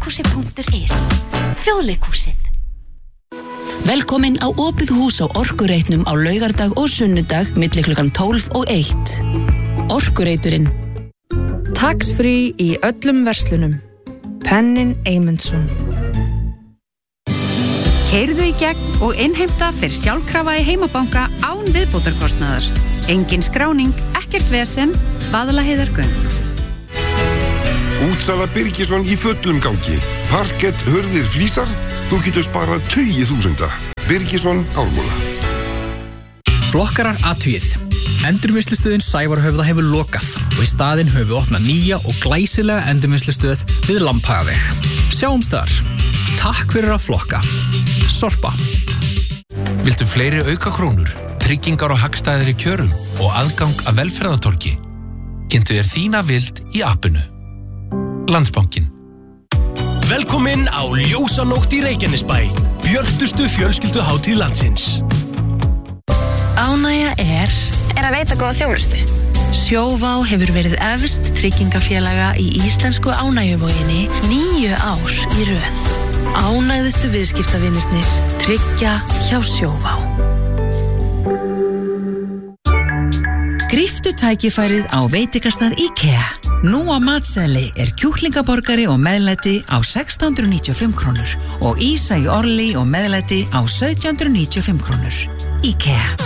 Þjóðleikhúsi.is. Þjóðleikhúsið. Velkomin á opið hús á Orkureitnum á laugardag og sunnudag milli klukkan 12 og 1. Orkureiturinn. Tax-free í öllum verslunum. Pennin Eymundsson. Keyrðu í gegn og innheimta fyrir sjálfkrafa í heimabanka án viðbótarkostnaðar. Engin skráning, ekkert vesen, Vaðlaheiðargöng. Útsala Birgisson í fullum gangi. Parkett, hurðir, flísar. Þú getur sparað 20.000. Birgisson Ármúla. Flokkarar athugið. Endurvinnslustöðin Sævarhöfða hefur lokað og í staðinn höfum við opnað nýja og glæsilega endurvinnslustöð við Lambhagaveg. Sjáumst þar. Takk fyrir að flokka. Sorpa. Viltu fleiri aukakrónur, tryggingar og hagstæðari kjörum og aðgang að velferðartorgi? Kynntu þér þína vild í appinu. Landsbankinn. Velkomin á Ljósanótt í Reykjanesbæ, björtustu fjölskylduhátíð landsins. Ánægja er að veita góða þjónustu. Sjóvá hefur verið efst tryggingafélaga í íslensku ánægjuvoginni 9 ár í röð. Ánægðustu viðskiptavinirnir tryggja hjá Sjóvá. Gríptu tækifærið á veitingastað IKEA. Nú á matseðli kjúklingaborgari og meðlæti á 1695 krónur og ísa í orli og meðlæti á 1795 krónur. IKEA.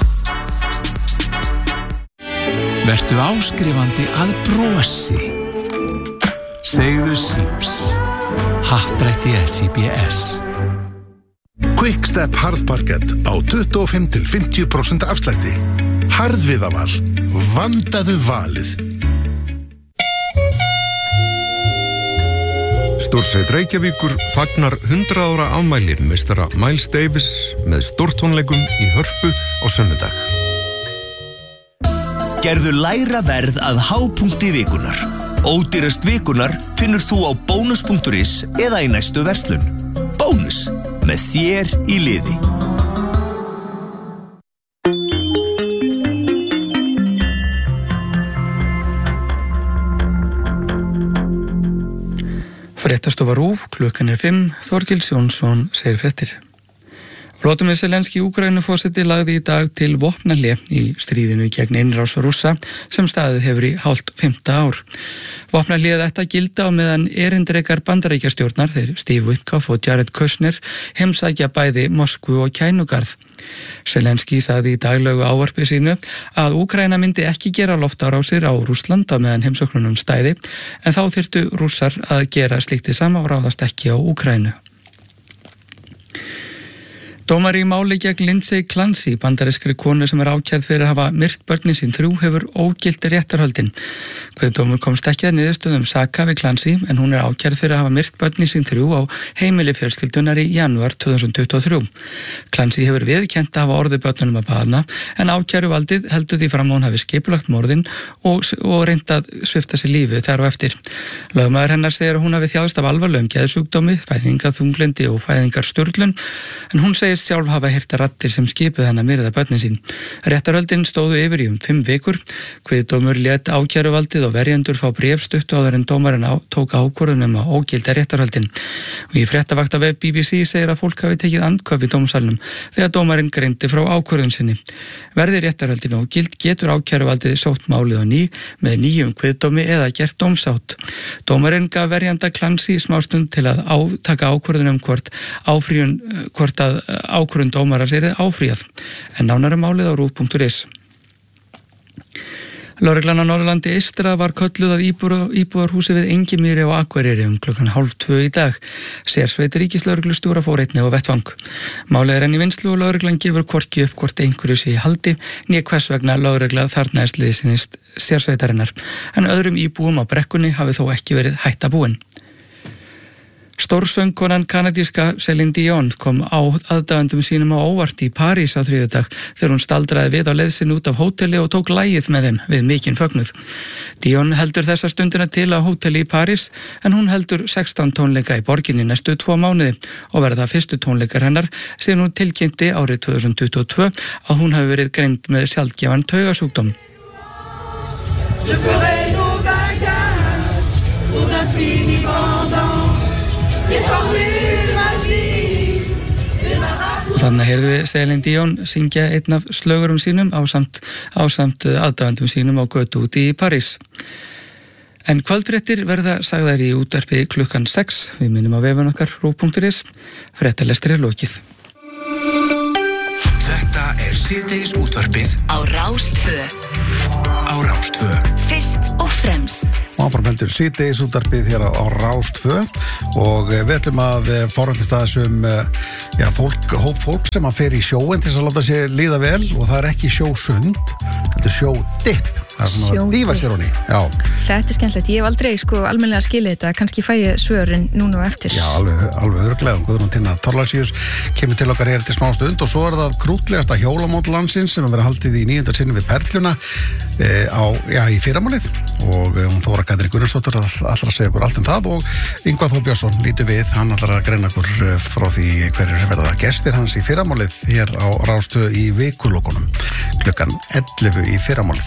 Vertu áskrifandi að brosi. Segðu síps. Happdrætti SIBS. Quickstep harðparkett á 25-50% afslætti. Harðviðaval. Vandaðu valið. Stórsveit Reykjavíkur fagnar 100 ára afmæli meistara Miles Davis með stórtónleikum í Hörpu á sunnudag. Gerðu lægra verð að hápunkti vikunar. Ódýrast vikunar finnur þú á bónus.is eða í næstu verslun. Bónus, með þér í liði. Fréttastofa RÚV, klukkan 5, Þorgils Jónsson segir fréttir. Volodymyr Zelenský Úkraínuforseti lagði í dag til vopnahlé í stríðinu gegn innrás Rússa sem staðið hefur í hálft 5 ár. Vopnahléð þetta gilda á meðan erindrekar Bandaríkjastjórnar, þeir Steve Witkoff og Jared Kushner, heimsækja bæði Moskvu og Kænugarð. Zelenský sagði í daglegu ávarpi sínu að Úkraína myndi ekki gera loftárásir á Rússland á meðan heimsóknunum stæði, en þá þyrftu Rússar að gera slíkt hið sama og ráðast ekki á Úkraínu. Dómari í máli gegn Lindsay Clancy, bandarískri konu sem ákærð fyrir að hafa myrt börnin sín 3, hefur ógilt réttarhöldin. Guðdómur komst ekki að niðurstöðum saka við Clancy, en hún ákærð fyrir að hafa myrt börnin sín 3 á heimili fjölskyldunar í janúar 2023. Clancy hefur viðurkennt að hafa orðið börnunum að baðna, en ákæruvaldið heldur því fram að hún hafi skipulagt morðin og reynt að svipta sig lífi þar og eftir. Lögmaður hennar segir að hún hafi þjáðst af alvarlegum geðsjúkdómi, fæðingarþunglyndi og fæðingarsturlun, en hún segir sjálf hafa heyrt raddir sem skipuð hennar myrða börnin sín. Réttarhöldin stóðu yfir í 5 vikur. Guðdómur lét ákæruvaldið og verjendur fá bréf stuttu áður en dómarinn tók ákvörðun að ógilda réttarhöldin. Og í fréttavaktarvef BBC segir að fólk hafi tekið andköf í dómsalnum þegar dómarinn greindi frá ákvörðun sinni. Verði réttarhöldin ógild getur ákæruvaldið sótt málið á ný með nýjum guðdómi eða gert dómsátt. Dómarinn gaf verjanda Clancy smástund til að taka ákvörðun hvort að ákvörðun dómarans áfríðað, en nánari málið á rúv.is. Lögreglan á Norðurlandi eystra var kölluð að íbúðarhúsi við Engimýri á Akureyri klukkan 1:30 í dag. Sérsveit ríkislögreglustjóra fór einnig á vettvang. Málið enn í vinnslu og lögreglan gefur hvorki upp hvort einhverju sé í haldi, né hvers vegna lögregla þarnaðist liðsins sérsveitarinnar, en öðrum íbúum á brekkunni hafi þó ekki verið hættabúin. Stórsöngkonan kanadíska Celine Dion kom á aðdáendum sínum á óvart í París á þriðjudag þegar hún staldraði við á leið sinni út af hóteli og tók lagið með þeim við mikinn fögnuð. Dion heldur þessa stundina til á hóteli í París, en hún heldur 16 tónleika í borginni næstu 2 mánuði og verða það fyrstu tónleikar hennar síðan hún tilkynnti árið 2022 að hún hafi verið greind með sjaldgæfan taugasjúkdóm. Þannig heyrðu við Celine Dion syngja einn af slögurum sínum ásamt aðdáendum sínum á götu úti í París. En kvöldfréttir verða sagðar í útvarpi klukkan 6. Við minnum á vefun okkar rúv.is. Fréttalestri er lokið. Þetta er síðdegis útvarpið á Rás 2. Fyrst og fremst. Áfram heldur síðdegis útvarpið hér á Rás 2 og við ætlum að forvaldist að þessum hóp fólk sem að fer í sjóin til að láta sér líða vel og það er ekki sjósund, þetta er sjódipp. Það er svona að dýfa sér honni. Já. Þetta er skemmtilegt. Ég hef aldrei almennilega skilið þetta. Kannski fæ ég svörin núna og eftir. Já, alveg örugglega. Guðrún Tinna Thorlacius kemur til okkar hér til smá stund og svo er það krútlegasta hjólamót landsins sem að vera haldið í 9. sinni við Perluna í fyrramálið og Þóra Katrín Gunnarsdóttir ætlar að segja okkur allt það og Ingvar Þór Björnsson lítur við, hann ætlar að greina okkur frá því hverjir verða gestir hans í fyrramálið hér á Rás 2 í vikulokunum klukkan 11 í fyrramálið.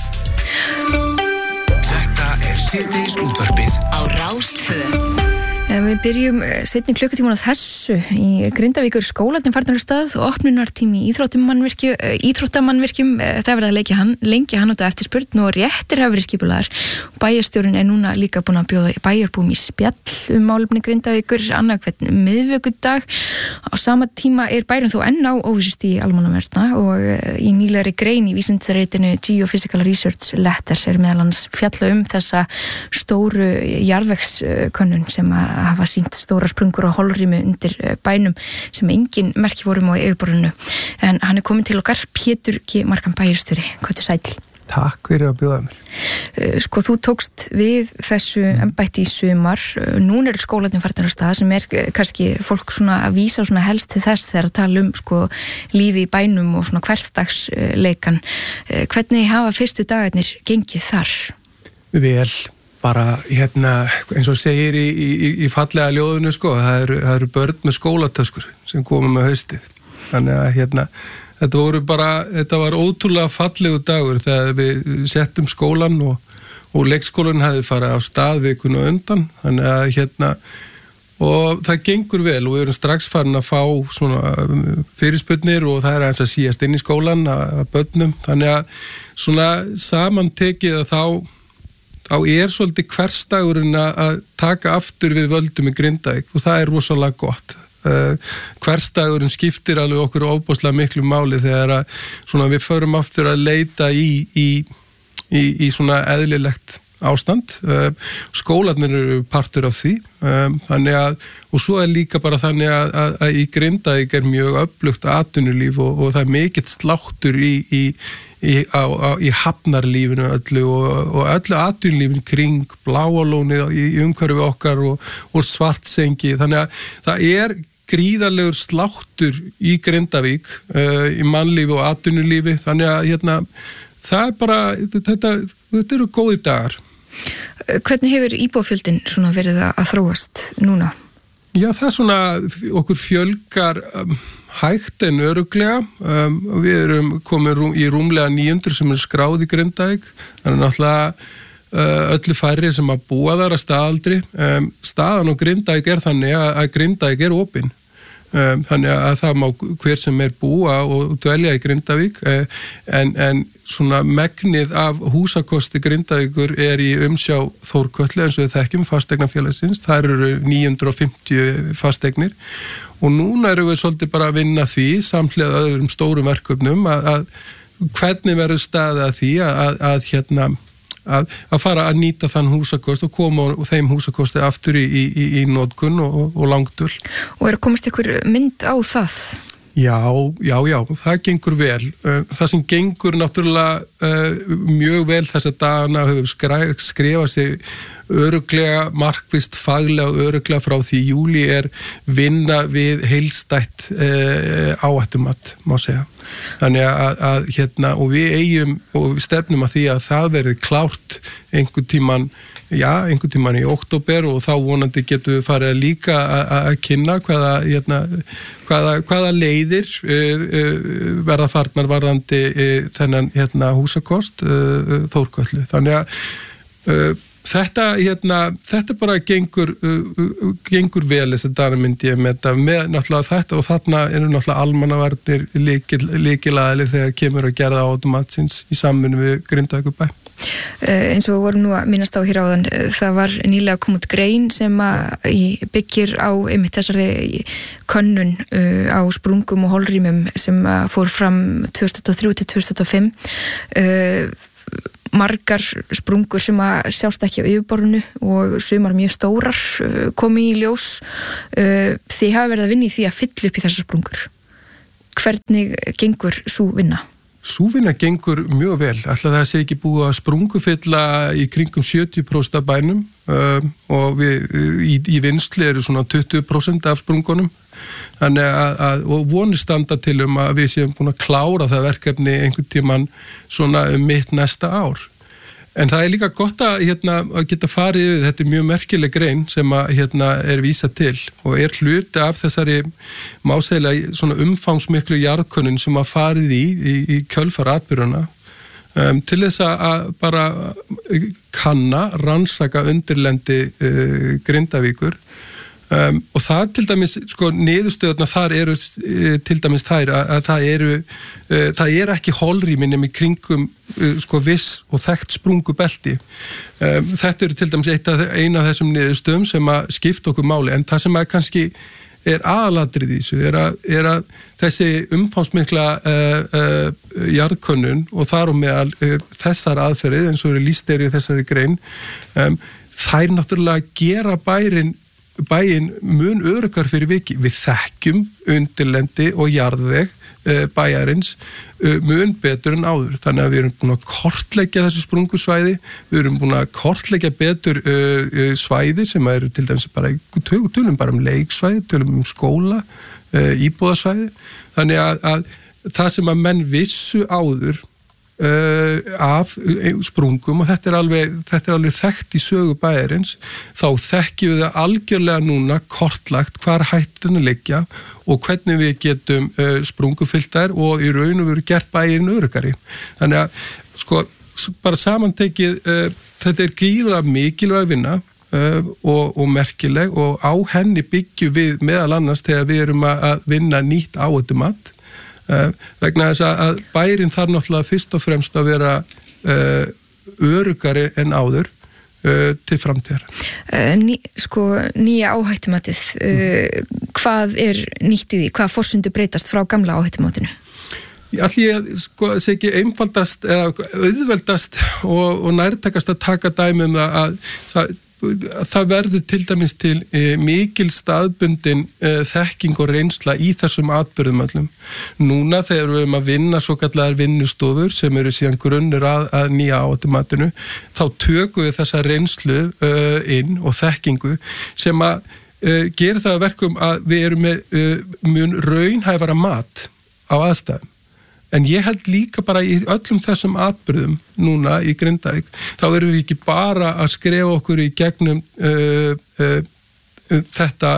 Þetta er síðdegis útvarpið á Rás 2. Við byrjum seinni klukkutíman á þessu í Grindavíkur skólarnir farnar af stað og opnunartími í íþróttamannvirkjum það verða að lengja hann út af eftirspurn og réttir hafa verið skipulaðar. Bæjarstjórinn er núna líka búin að bjóða bæjarbúum í spjall málefni Grindavíkur annað hvern miðvikudag. Á sama tíma er bærin þó enn á óvissustigi almannavarna og í nýlegri grein í vísindaritinu Geophysical Research Letters er meðal annars fjalla þessa stóru jarðvegskönnun sem hafa sýnt stóra sprungur og holrými undir bænum sem engin merki vorum á yfirborðinu. En hann er komin til okkar, Pétur G. Markan bæjarstjóri. Hvað er sæll? Takk fyrir að bjóða mér. Þú tókst við þessu embætti í sumar. Núna eru skólarnir farnir af stað sem er kannski fólk svona að vísa svona helst til þess þegar að tala lífi í bænum og svona hversdagsleikan. Hvernig hafa fyrstu dagarnir gengið þar? Vel. Bara eins og segir í fallega ljóðinu það eru börn með skólatöskur sem koma með haustið. Þannig að þetta var ótrúlega fallegu dagur þegar við settum skólan og leikskólan hefði farið á stað vikuna undan. Þannig að og það gengur vel og við erum strax farin að fá svona fyrirspurnir og það er aðeins að síast inn í skólan að börnum. Þannig að svona samantekið að þá er svolítið hversdagurinn að taka aftur við völdum í Grindavík og það er rosalega gott. Hversdagurinn skiptir alveg okkur ofboðslega miklu máli þegar við förum aftur að leita í svona eðlilegt ástand. Skólarnir eru partur af því. Og svo er líka bara þannig að í Grindavík er mjög öflugt atvinnulíf og það er mikill sláttur í hafnarlífinu öllu og öllu atvinnulífinu kring Bláalónið í umhverfi okkar og Svartsengi. Þannig að það er gríðarlegur sláttur í Grindavík í mannlífi og atvinnulífi. Þannig að það er bara, þetta eru góði dagar. Hvernig hefur íbúafjöldin verið að þróast núna? Já, það okkur fjölgar hægt en örugglega. Við erum komin í rúmlega 900 sem eru skráð í Grindavík. Þannig náttúrulega öllu færri sem að búa þar að staðaldri. Staðan á Grindavík er þannig að Grindavík er opin. Þannig að það má hver sem er búa og dvelja í Grindavík en svona megnið af húsakosti Grindavíkur er í umsjá Þórkötlu eins og við þekkjum fasteignafélagsins. Það eru 950 fasteignir og núna erum við svolítið bara að vinna því samhliða öðrum stórum verkefnum að hvernig verður staðið að því að fara að nýta þann húsakost og koma og þeim húsakosti aftur í notkun og langdul. Og er að komast ykkur mynd á það? Já, það gengur vel. Það sem gengur náttúrulega mjög vel þessa dagana hefur skrifað sig örugglega, markvisst, faglega og örugglega frá því júli er vinna við heilstætt áhættumat, má segja. Þannig að og við eigum og við stefnum að því að það verði klárt einhvern tíman í október og þá vonandi getum við farið líka að kynna hvaða leiðir verða farnar varðandi þennan húsakost Þórkötlu. Þannig að þetta bara gengur vel þess að dana myndi ég með náttúrulega þetta og þarna eru náttúrulega almannavarnir lykilaðili þegar kemur að gera automatsins í samvinnu við Grindavíkurbæ. Eins og við vorum nú að minnast á hér áðan, það var nýlega komið út grein sem byggir á einmitt þessari könnun á sprungum og holrýmum sem fór fram 2003 til 2005. Margar sprungur sem að sjást ekki á yfirborðinu og sumar mjög stórar komi í ljós. Þið hafa verið að vinna í því að fylla upp í þessar sprungur. Hvernig gengur sú vinna? Sú vinna gengur mjög vel. Ætla það sé ekki búið að sprungufylla í kringum 70% af bænum og við í vinnslu eru svona 20% af sprungunum. Þannig og vonir standa til að við séum búin að klára það verkefni einhvern tímann svona mitt næsta ár. En það líka gott að geta farið yfir, þetta mjög merkileg grein sem er vísað til og hluti af þessari máseglega svona umfangsmiklu jarðkönnun sem farið í kjölfar atburðana til þess að bara kanna, rannsaka undirlendi Grindavíkur. Og það til dæmis, niðurstöðurnar þar eru til dæmis þær að það ekki holrými nema í kringum viss og þekkt sprungubelti. Þetta eru til dæmis eina af þessum niðurstöðum sem að skipta okkur máli, en það sem að kannski aðalatrið í þessu er að þessi umfangsmikla jarðkönnun og þar og meðal þessar aðferðir eins og eru lýst í þessari grein, þær náttúrulega gera bæinn mun öruggari fyrir vikið. Við þekkjum undirlendi og jarðveg bæjarins mun betur en áður. Þannig að við erum búin að kortleggja þessu sprungusvæði, við erum búin að kortleggja betur svæði sem eru til dæmis bara, tölum bara leiksvæði, tölum skóla, íbúðasvæði. Þannig að það sem að menn vissu áður af sprungum og þetta er alveg þekkt í sögu bæjarins, þá þekkjum við það algjörlega núna kortlagt hvar hættunum liggja og hvernig við getum sprungufyllt þær og í raun og veru gert bæjarinn öruggari. Þannig að bara samantekið þetta er gífurlega mikilvæg vinna og merkileg og á henni byggjum við meðal annars þegar við erum að vinna nýtt áhættumat. Vegna þess að bærin þarf náttúrulega fyrst og fremst að vera öruggari en áður til framtíðar. Nýja áhættumatið, hvað er nýtt í því? Hvað forsendur breytast frá gamla áhættumatinu? Ég sé ekki einfaldast eða auðveldast og nærtækast að taka dæmi að það verður til dæmis til mikil staðbundin þekking og reynsla í þessum atburðum öllum. Núna þegar við erum að vinna svo kallar vinnustofur sem eru síðan grunnur að nýja áhættumatinu, þá tökum við þessa reynslu inn og þekkingu sem að gera það að verkum að við erum með mun raunhæfara mat á aðstæðum. En ég held líka bara í öllum þessum atburðum núna í Grindavík, þá erum við ekki bara að skrefa okkur í gegnum þetta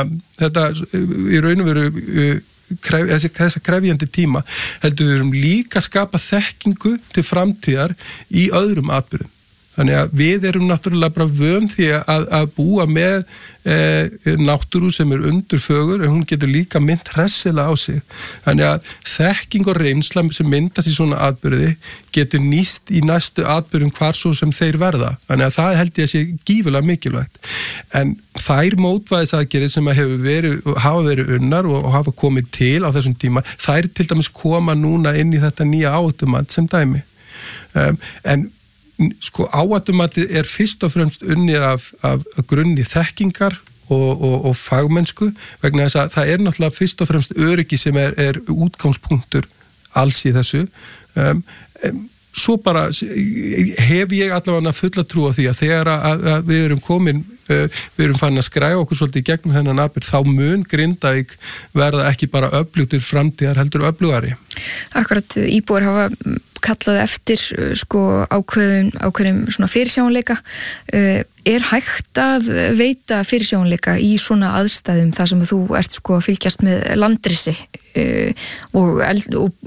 í raun og veru þessa krefjandi tíma, heldur við erum líka að skapa þekkingu til framtíðar í öðrum atburðum. Þannig að við erum náttúrulega bara vön því að búa með náttúru sem er undurfögur en hún getur líka mynd hressilega á sig. Þannig að þekking og reynsla sem myndast í svona atburði getur nýst í næstu atburðum hvar svo sem þeir verða. Þannig að það held ég að sé gífurlega mikilvægt. En þær mótvægisaðgerðir sem hafa verið unnar og hafa komið til á þessum tíma, þær til dæmis koma núna inn í þetta nýja áhættumat sem dæmi. En áhættumatið er fyrst og fremst unnið af grunni þekkingar og fagmennsku vegna þess að það er náttúrulega fyrst og fremst öryggi sem er útgangspunktur alls í þessu. Svo bara hef ég allavega fulla trú á því að þegar að við erum komin, við erum farin að skræfa okkur svolítið í gegnum þennan atburð, þá mun Grindavík verða ekki bara öflugt til framtíðar heldur öflugari. Akkurat íbúar hafa kallað eftir ákveðum svona fyrirsjáanleika. Er hægt að veita fyrirsjáanleika í svona aðstæðum þar sem þú ert að fylgjast með landrissi og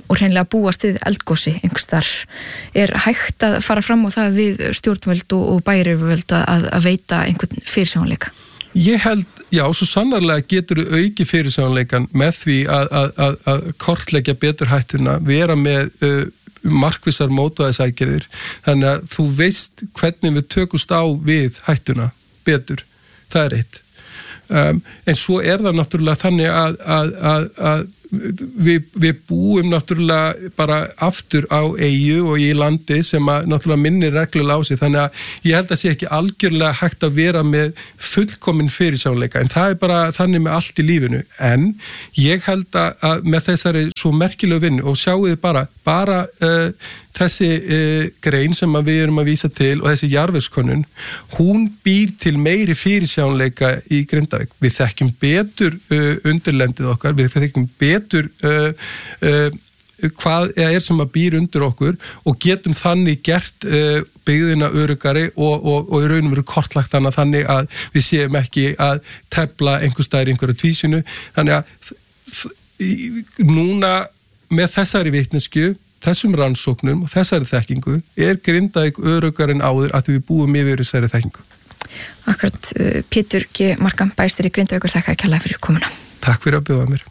og hreinlega búast við eldgosi einhvers þar. Hægt að fara fram á það við stjórnvöld og bæjaryfirvöld að veita einhvern fyrirsjáanleika? Ég held, já, svo sannarlega getur auki fyrirsjáanleikan með því að kortleggja betur hættuna, vera með markvissar mótvæðisaðgerðir, þannig að þú veist hvernig við tökumst á við hættuna betur, það er eitt. En svo það náttúrulega þannig að við búum náttúrulega bara aftur á eyju og í landi sem að náttúrulega minnir reglulega á sig, þannig að ég held að sé ekki algjörlega hægt að vera með fullkomin fyrirsjáanleika, en það bara þannig með allt í lífinu, en ég held að með þessari svo merkilegu vinnu og sjáuði bara þessi grein sem við erum að vísa til og þessi jarðvegskönnun, hún býr til meiri fyrirsjáanleika í Grindavík. Við þekkjum betur undirlendið okkar, við þekkjum betur hvað sem að býr undir okkur og getum þannig gert byggðina öruggari og í raunum veru kortlagt hana þannig að við séum ekki að tefla einhvers staðar í einhverju tvísinu. Þannig að núna með þessari vitneskju, þessum rannsóknum og þessari þekkingu Grindavík öruggari en áður að við búum yfir þessari þekkingu. Akkurat, Pétur G. Markan, bæjarstjóri Grindavíkur, þakka kærlega fyrir komuna. Takk fyrir að bjóða mér.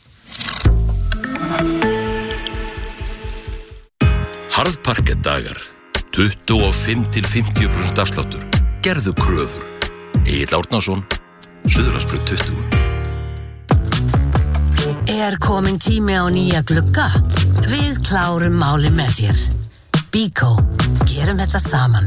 Harðparkettdagar, 25-50% afsláttur. Gerðu kröfur. Egill Árnason, Suðurlandsbraut 20. Komin tími á nýja glugga? Við klárum máli með þér. Bíkó, gerum þetta saman.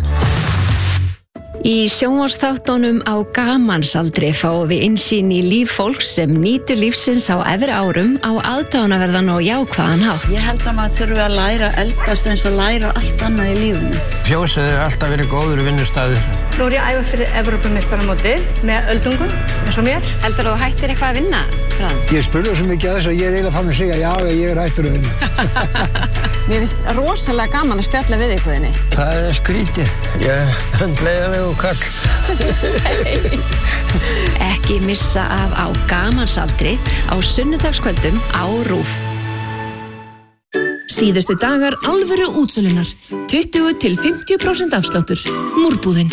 Í sjónvarpsþáttunum á Gamansaldri fáum við innsýn í líf fólks sem nýtur lífsins á efri árum á aðdáunarverðan og jákvæðan hátt. Ég held að maður þurfi að læra að eldast eins og læra allt annað í lífinu. Fjósið alltaf verið góður vinnustaður. Nú ég að æfa fyrir Evrópumeistaramótið með öldungum, eins og mér. Heldur þú hættir eitthvað að vinna? Ég spurði svo mikið að þess að ég eiginlega fann að segja já, ég hættur að vinna. Mér finnst rosalega gaman að spjalla við ykkurðinni. Það skrítið. Ég höndleiðalegu kall. Ekki missa af á Gamansaldri á sunnudagskvöldum á RÚV. Síðustu dagar alvöru útsölunar. 20-50% afsláttur. Múrbúðin.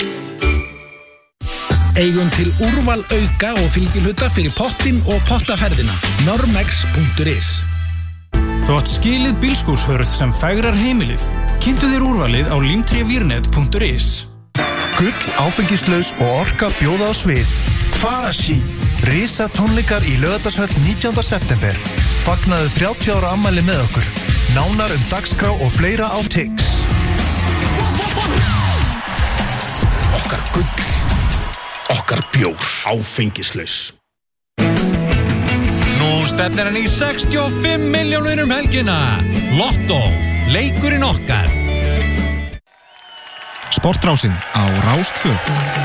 Eigum til úrval auka og fylgihluta fyrir pottinn og pottaferðina. Normex.is. Þú átt skilið bílskúrshörð sem fægrar heimilið. Kynntu þér úrvalið á limtrévirnet.is. Gull, áfengislaus og orka bjóða á svið. Kvarasi. Risa tónleikar í Laugardalshöll 19. september. Fagnaðu 30 ára afmæli með okkur. Nánar dagskrá og fleira á Tix. Okkar gull. Okkar bjór. Áfengislaus. Nú stefnir hann í 65 milljónir helgina. Lotto. Leikurinn okkar. Sportrásin á Rás 2.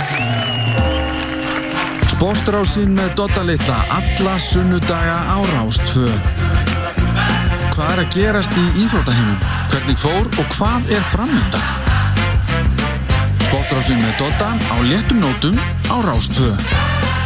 Sportrásin með Dodda litla alla sunnudaga á Rás 2. Hvað að gerast í íþróttaheimum? Hvernig fór og hvað framundan? Sportrásin með Dodda á léttum nótum á Rás 2.